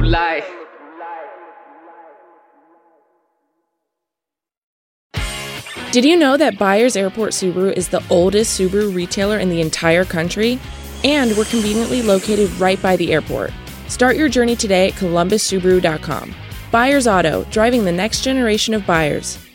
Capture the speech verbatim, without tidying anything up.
lie. Did you know that Byers Airport Subaru is the oldest Subaru retailer in the entire country? And we're conveniently located right by the airport. Start your journey today at columbus subaru dot com. Byers Auto, driving the next generation of buyers.